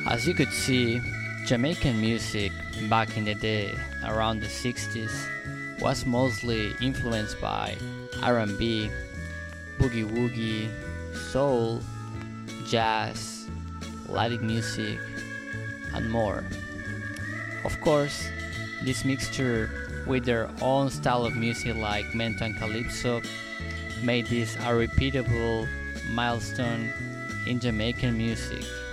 As you could see, Jamaican music back in the day, around the 60s, was mostly influenced by R&B, boogie woogie, soul, jazz, Latin music, and more. Of course, this mixture with their own style of music like Mento and Calypso made this a repeatable milestone in Jamaican music.